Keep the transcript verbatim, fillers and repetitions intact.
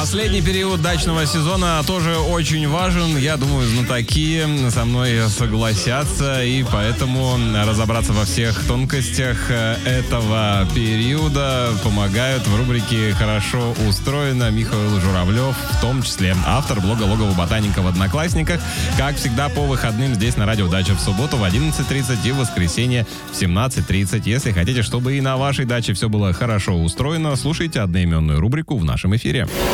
Последний период дачного сезона тоже очень важен. Я думаю, знатоки со мной согласятся. И поэтому разобраться во всех тонкостях этого периода помогают в рубрике «Хорошо устроено» Михаил Журавлев, в том числе автор блога «Логово ботаника» в Одноклассниках. Как всегда, по выходным здесь на Радио Дача в субботу в одиннадцать тридцать и в воскресенье в семнадцать тридцать. Если хотите, чтобы и на вашей даче все было хорошо устроено, слушайте одноименную рубрику в нашем эфире.